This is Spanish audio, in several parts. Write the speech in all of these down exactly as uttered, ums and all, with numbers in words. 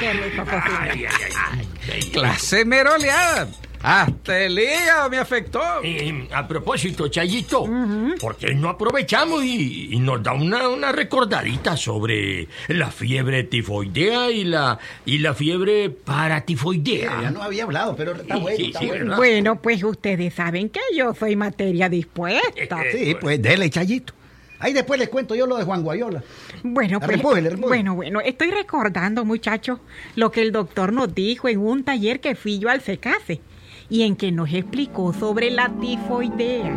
Qué rico cocina. Ay, ay, ay, ay. Clase meroleada. Hasta el hígado me afectó. Eh, a propósito, Chayito, uh-huh. ¿por qué no aprovechamos y, y nos da una, una recordadita sobre la fiebre tifoidea y la y la fiebre paratifoidea? Sí, ya no había hablado, pero está bueno. Sí, está sí, bueno. Bueno, pues ustedes saben que yo soy materia dispuesta. Sí, pues dele, Chayito. Ahí después les cuento yo lo de Juan Guayola. Bueno, pues, repújele, repújele. bueno, bueno, estoy recordando, muchachos, lo que el doctor nos dijo en un taller que fui yo al SECASE y en que nos explicó sobre la tifoidea.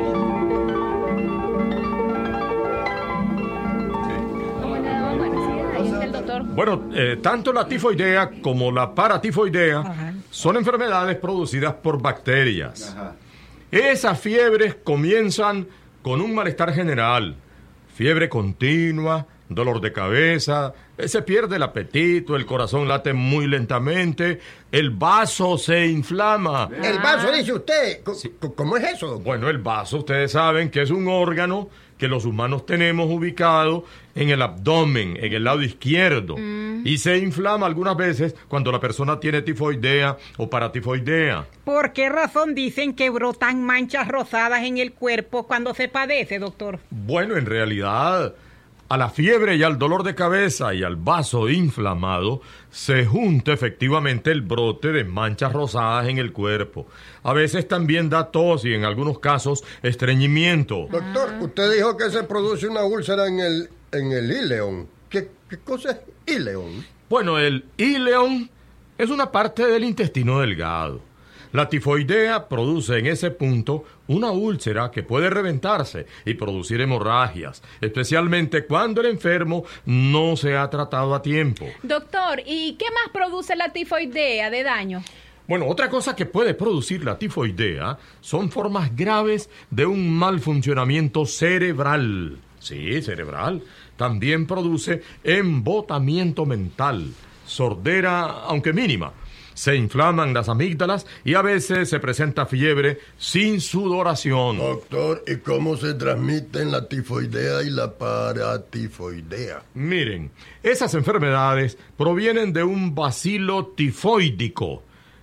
Bueno, eh, tanto la tifoidea como la paratifoidea Ajá. son enfermedades producidas por bacterias. Ajá. Esas fiebres comienzan con un malestar general, fiebre continua, dolor de cabeza, se pierde el apetito, el corazón late muy lentamente, el vaso se inflama. ¿El vaso, dice usted? Sí. ¿Cómo es eso? Bueno, el vaso, ustedes saben que es un órgano que los humanos tenemos ubicado en el abdomen, en el lado izquierdo, mm. y se inflama algunas veces cuando la persona tiene tifoidea o paratifoidea. ¿Por qué razón dicen que brotan manchas rosadas en el cuerpo cuando se padece, doctor? Bueno, en realidad, a la fiebre y al dolor de cabeza y al vaso inflamado se junta efectivamente el brote de manchas rosadas en el cuerpo. A veces también da tos y en algunos casos estreñimiento. Doctor, usted dijo que se produce una úlcera en el, en el íleon. ¿Qué, qué cosa es íleon? Bueno, el íleon es una parte del intestino delgado. La tifoidea produce en ese punto una úlcera que puede reventarse y producir hemorragias, especialmente cuando el enfermo no se ha tratado a tiempo. Doctor, ¿y qué más produce la tifoidea de daño? Bueno, otra cosa que puede producir la tifoidea son formas graves de un mal funcionamiento cerebral. Sí, cerebral. También produce embotamiento mental, sordera, aunque mínima. Se inflaman las amígdalas y a veces se presenta fiebre sin sudoración. Doctor, ¿y cómo se transmiten la tifoidea y la paratifoidea? Miren, esas enfermedades provienen de un bacilo tifoidico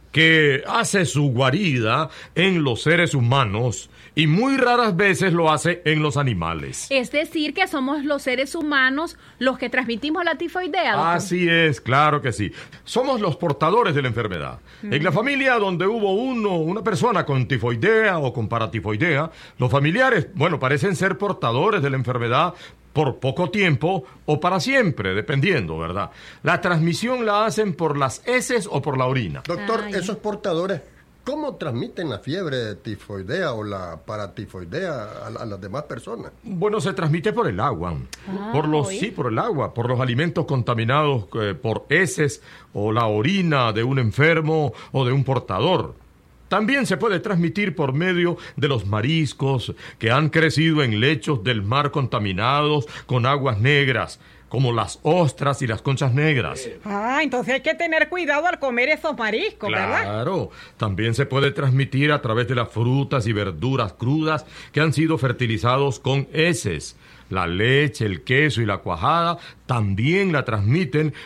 que hace su guarida en los seres humanos y muy raras veces lo hace en los animales. Es decir, que somos los seres humanos los que transmitimos la tifoidea, doctor. Así es, claro que sí. Somos los portadores de la enfermedad. Mm. En la familia donde hubo uno, una persona con tifoidea o con paratifoidea, los familiares, bueno, parecen ser portadores de la enfermedad por poco tiempo o para siempre, dependiendo, ¿verdad? La transmisión la hacen por las heces o por la orina. Doctor, Ay. esos portadores, ¿cómo transmiten la fiebre tifoidea o la paratifoidea a, a las demás personas? Bueno, se transmite por el agua. Ah, por los ¿sí? sí, por el agua, por los alimentos contaminados eh, por heces o la orina de un enfermo o de un portador. También se puede transmitir por medio de los mariscos que han crecido en lechos del mar contaminados con aguas negras, como las ostras y las conchas negras. Ah, entonces hay que tener cuidado al comer esos mariscos, claro, ¿verdad? Claro, también se puede transmitir a través de las frutas y verduras crudas que han sido fertilizados con heces. La leche, el queso y la cuajada también la transmiten